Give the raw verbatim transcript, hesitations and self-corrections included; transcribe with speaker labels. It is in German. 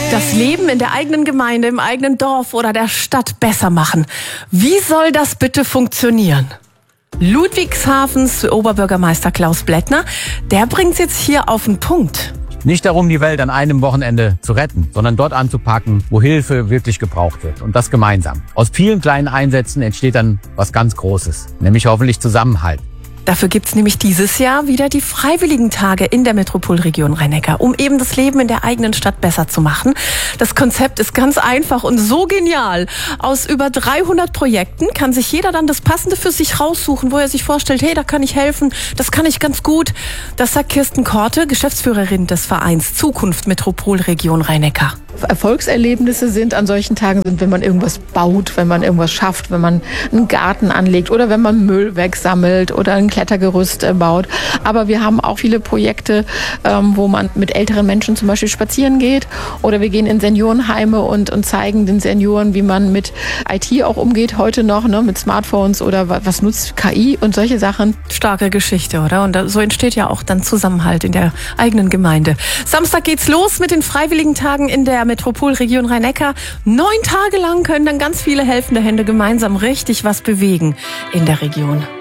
Speaker 1: Das Leben in der eigenen Gemeinde, im eigenen Dorf oder der Stadt besser machen. Wie soll das bitte funktionieren? Ludwigshafens Oberbürgermeister Klaus Blättner, der bringt's jetzt hier auf den Punkt.
Speaker 2: Nicht darum, die Welt an einem Wochenende zu retten, sondern dort anzupacken, wo Hilfe wirklich gebraucht wird. Und das gemeinsam. Aus vielen kleinen Einsätzen entsteht dann was ganz Großes, nämlich hoffentlich Zusammenhalt.
Speaker 1: Dafür gibt's nämlich dieses Jahr wieder die Freiwilligentage in der Metropolregion Rhein-Neckar, um eben das Leben in der eigenen Stadt besser zu machen. Das Konzept ist ganz einfach und so genial. Aus über dreihundert Projekten kann sich jeder dann das Passende für sich raussuchen, wo er sich vorstellt, hey, da kann ich helfen, das kann ich ganz gut. Das sagt Kirsten Korte, Geschäftsführerin des Vereins Zukunft Metropolregion Rhein-Neckar.
Speaker 3: Erfolgserlebnisse sind an solchen Tagen, sind, wenn man irgendwas baut, wenn man irgendwas schafft, wenn man einen Garten anlegt oder wenn man Müll wegsammelt oder ein Klettergerüst äh, baut. Aber wir haben auch viele Projekte, ähm, wo man mit älteren Menschen zum Beispiel spazieren geht oder wir gehen in Seniorenheime und, und zeigen den Senioren, wie man mit I T auch umgeht heute noch, ne, mit Smartphones oder was, was nutzt K I und solche Sachen.
Speaker 1: Starke Geschichte, oder? Und so entsteht ja auch dann Zusammenhalt in der eigenen Gemeinde. Samstag geht's los mit den Freiwilligentagen in der Metropolregion Rhein-Neckar. Neun Tage lang können dann ganz viele helfende Hände gemeinsam richtig was bewegen in der Region.